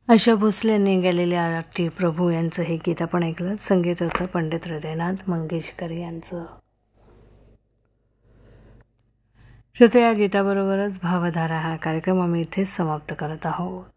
आशा भोसले यांनी गायलेले आरती प्रभू यांचं हे गीत आपण ऐकलं. संगीत होतं पंडित हृदयनाथ मंगेशकर यांचं. श्रोते, या गीताबरोबरच भावधारा हा कार्यक्रम आम्ही इथेच समाप्त करत आहोत.